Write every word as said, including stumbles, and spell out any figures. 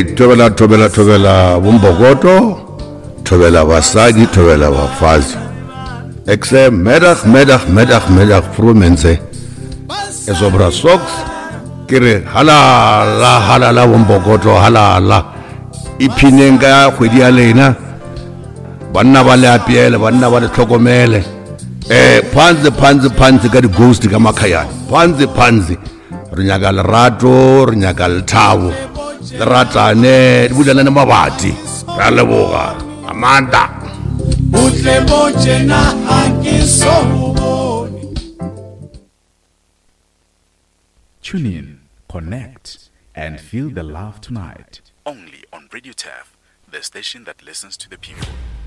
thobela thobela thobela bombokoto, thobela basadi, thobela bafazi. Ekse medag medag medag medag frumense. Esobra socks kire halala halala bombokoto halala. Ipinenga kgwedi ya lena. Banna ba le apiele, banna ba le tlhokomele. Eh phansi phansi phansi ka di ghost ka makhayana. Phansi phansi. Re nyaka lerato, re nyaka lethabo. Leratane, di bulana le mabati. Ra leboga. Amanda. Butle botjena ha ke so bone. Tune in, connect, and feel the love tonight. Only on Radio T A F, the station that listens to the people.